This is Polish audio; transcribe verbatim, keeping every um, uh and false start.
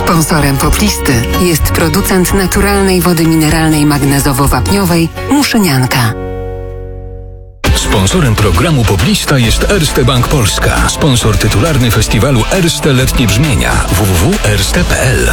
Sponsorem Poplisty jest producent naturalnej wody mineralnej magnezowo-wapniowej Muszynianka. Sponsorem programu Poplista jest Erste Bank Polska. Sponsor tytularny festiwalu Erste Letnie Brzmienia w w w kropka erste kropka p l.